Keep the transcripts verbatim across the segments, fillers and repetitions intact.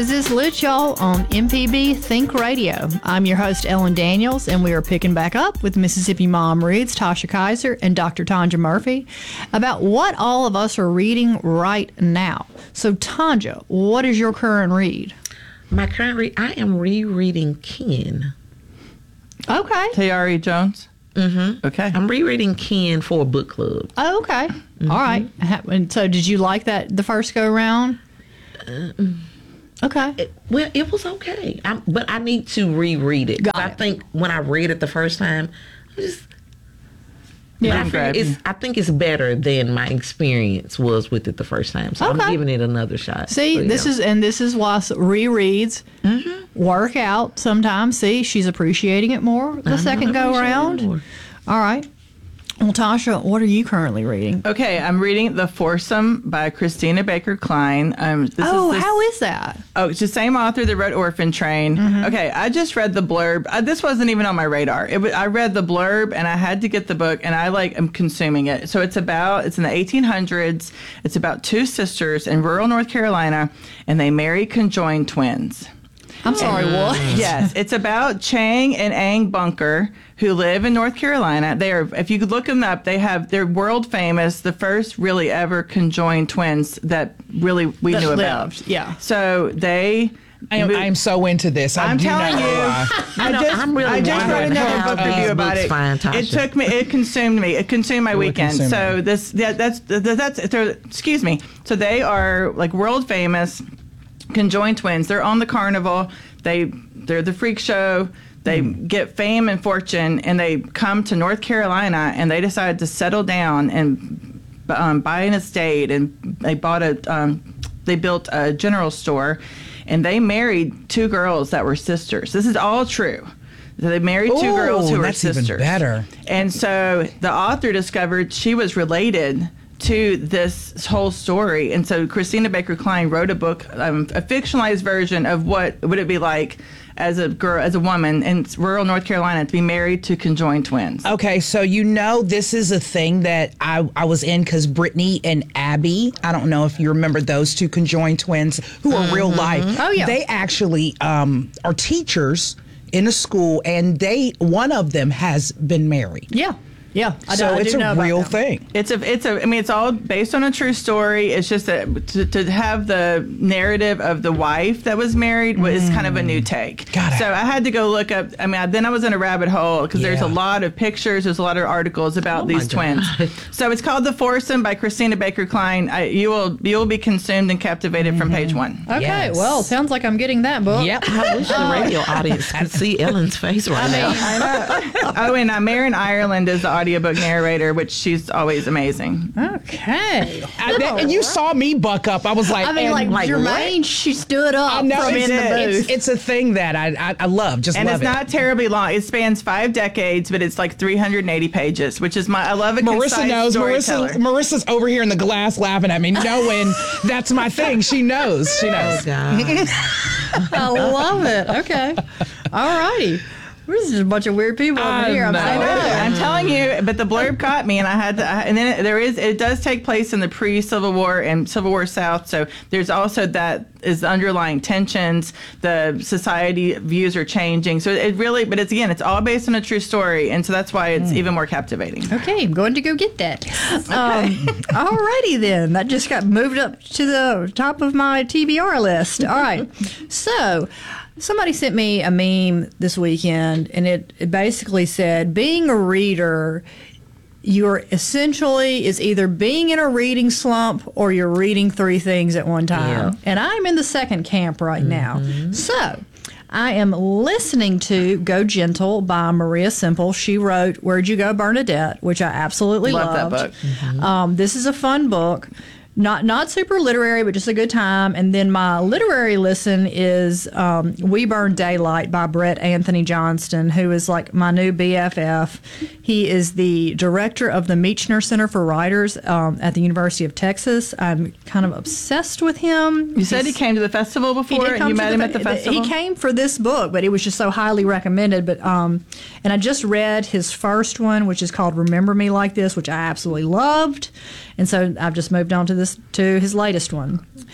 This is Lit, y'all, on M P B Think Radio. I'm your host, Ellen Daniels, and we are picking back up with Mississippi Mom Reads, Tasha Kaiser, and Doctor Tanja Murphy about what all of us are reading right now. So, Tanja, what is your current read? My current read, I am rereading Ken. Okay. Tayari Jones? Mm-hmm. Okay. I'm rereading Ken for a book club. Oh, okay. Mm-hmm. All right. And so, did you like that the first go round? Uh, Okay. It, well, it was okay, I'm, but I need to reread it. Got I it. think when I read it the first time, I just Yeah. I, think it's, I think it's better than my experience was with it the first time. So Okay. I'm giving it another shot. See, So, this yeah. is and this is why rereads Mm-hmm. work out sometimes. See, she's appreciating it more the I'm second go appreciating it around. more. All right. Well, Tasha, what are you currently reading? Okay, I'm reading The Foursome by Christina Baker Klein. Um, this Oh, is this, how is that? Oh, it's the same author that wrote Orphan Train. Mm-hmm. Okay, I just read the blurb. Uh, this wasn't even on my radar. It was, I read the blurb and I had to get the book, and I like am consuming it. So it's about it's in the eighteen hundreds. It's about two sisters in rural North Carolina, and they marry conjoined twins. I'm sorry, what? Yes, it's about Chang and Ang Bunker, who live in North Carolina. They are, if you could look them up, they have they're world famous, the first really ever conjoined twins that really we That knew lived, about. yeah. So they. I am, I am so into this. I I'm do telling not you, know why. I know, just, I'm really I just read wondering another how book these review about books it. find Tasha. It took me, it consumed me. It consumed my It would weekend. consume So me. this, yeah, that's that's they're, excuse me. So they are like world famous conjoined twins. They're on the carnival. They they're the freak show. They get fame and fortune, and they come to North Carolina, and they decide to settle down and um, buy an estate. And they bought a, um, they built a general store, and they married two girls that were sisters. This is all true. So they married two Ooh, girls who were that's even sisters. better. And so the author discovered she was related to this whole story. And so Christina Baker Klein wrote a book, um, a fictionalized version of what would it be like as a girl, as a woman in rural North Carolina to be married to conjoined twins. Okay, so you know this is a thing that I, I was in because Brittany and Abby, I don't know if you remember those two conjoined twins who are real life. Oh, yeah. They actually um, are teachers in a school, and they one of them has been married. Yeah. Yeah. I So do, I it's do know a about real that. thing. It's a, it's a, I mean, it's all based on a true story. It's just that to, to have the narrative of the wife that was married was kind of a new take. Got it. So I had to go look up, I mean, I, then I was in a rabbit hole because there's a Yeah. lot of pictures, there's a lot of articles about Oh my these twins. God. So it's called The Foursome by Christina Baker Klein. I, you will, you will be consumed and captivated from page one. Okay. Yes. Well, sounds like I'm getting that book. Yep. I wish the radio audience could see Ellen's face right now. Oh, and uh, Marin Ireland is the audiobook narrator, which she's always amazing. Okay. I, that- and you saw me buck up. I was like, I mean, and- like, like Jermaine, she stood up I know from it's, in the it's, booth. it's a thing that I I, I love. Just And love it's it. not terribly long. It spans five decades, but it's like three hundred eighty pages, which is my, I love a Marissa concise knows. Marissa, storyteller. Marissa's over here in the glass laughing at me, knowing that's my thing. She knows. She Oh, knows. God. I love it. Okay. All righty. This is a bunch of weird people over I here. I'm know. I know. saying. I'm telling you, but the blurb caught me, and I had to. I, and then it, there is. It does take place in the pre-Civil War and Civil War South. So there's also that is the underlying tensions. The society views are changing. So it really, but it's again, it's all based on a true story, and so that's why it's even more captivating. Okay, I'm going to go get that. Um, alrighty then. That just got moved up to the top of my T B R list. All right. So somebody sent me a meme this weekend, and it, it basically said, being a reader, you're essentially is either being in a reading slump or you're reading three things at one time. Yeah. And I'm in the second camp right now. So I am listening to Go Gentle by Maria Semple. She wrote Where'd You Go, Bernadette, which I absolutely Love that loved. book. Um, this is a fun book. Not not super literary, but just a good time. And then my literary listen is um, We Burn Daylight by Brett Anthony Johnston, who is like my new B F F. He is the director of the Meechner Center for Writers um, at the University of Texas. I'm kind of obsessed with him. You said he He's- came to the festival he before, did and come you to met the him fe- at the festival. He came for this book, but it was just so highly recommended. But um, and I just read his first one, which is called Remember Me Like This, which I absolutely loved. And so I've just moved on to this to his latest one.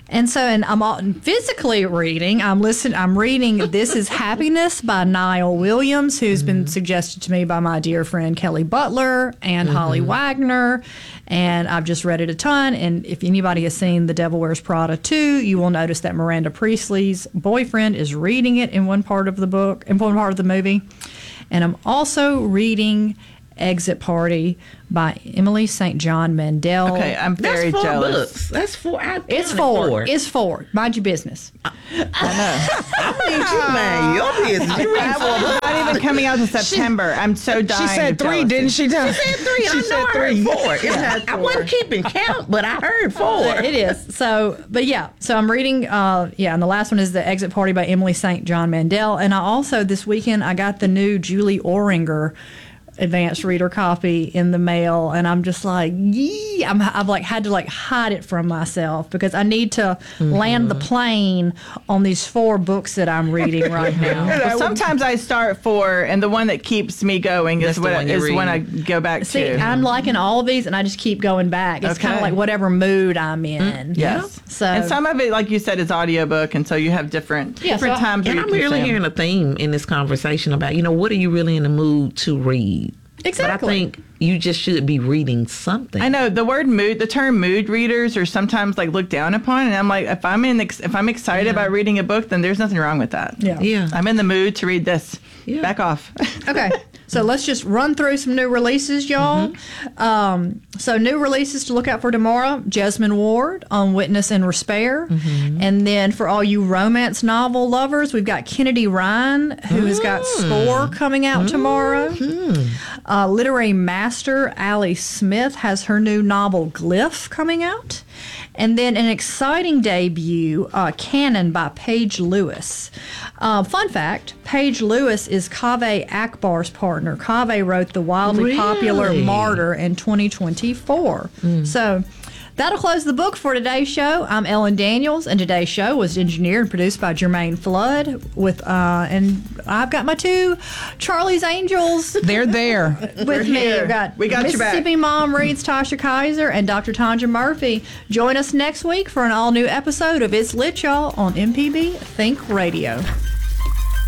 And so, and I'm all, physically reading. I'm listening. I'm reading. This Is Happiness by Niall Williams, who's mm-hmm. been suggested to me by my dear friend Kelly Butler and mm-hmm. Holly Wagner. And I've just read it a ton. And if anybody has seen The Devil Wears Prada two, you will notice that Miranda Priestley's boyfriend is reading it in one part of the book, in one part of the movie. And I'm also reading Exit Party by Emily Saint John Mandel. Okay, I'm very That's four jealous. Books. That's four. I It's counted four. four. It's four. Mind your business. I know. I need you, man. Your business. You read I four will books. not even coming out to September. I'm so dying. She said of three, jealousy. didn't she? Tell? She said three. She I said know I three. heard four. It's Yeah. not- I wasn't keeping count, but I heard four. It is. So, but yeah, so I'm reading, uh, yeah, and the last one is The Exit Party by Emily Saint John Mandel. And I also, this weekend, I got the new Julie Oringer advanced reader copy in the mail, and I'm just like, yee, I'm, I've like had to like hide it from myself because I need to mm-hmm. land the plane on these four books that I'm reading right now. Well, sometimes I start four, and the one that keeps me going That's is the what one you is read. when I go back See, to. I'm liking all of these, and I just keep going back. It's kind of Okay. like whatever mood I'm in. Yes. So and some of it, like you said, is audiobook, and so you have different Yeah, different so I- times. And where I'm you can really say 'em. hearing a theme in this conversation about, you know, what are you really in the mood to read? Exactly. But I think you just should be reading something. I know the word mood, the term mood readers are sometimes like looked down upon, and I'm like, if I'm in, ex- if I'm excited Yeah. about reading a book, then there's nothing wrong with that. yeah. Yeah. I'm in the mood to read this. Yeah. Back off. Okay, so let's just run through some new releases, y'all. Mm-hmm. Um, so new releases to look out for tomorrow: Jesmyn Ward on Witness and Respair, Mm-hmm. and then for all you romance novel lovers, we've got Kennedy Ryan, who has got Mm. Spore coming out tomorrow. Mm-hmm. Uh, literary master Allie Smith has her new novel Glyph coming out. And then an exciting debut, uh, Canon by Paige Lewis. Uh, fun fact, Paige Lewis is Kaveh Akbar's partner. Kaveh wrote the wildly popular Really? Martyr in twenty twenty-four. So that'll close the book for today's show. I'm Ellen Daniels, and today's show was engineered and produced by Jermaine Flood. With uh, and I've got my two Charlie's Angels They're there. with me. here. We've got We got your back. Mississippi Mom Reads Tasha Kaiser and Doctor Tanja Murphy. Join us next week for an all new episode of It's Lit Y'all on M P B Think Radio.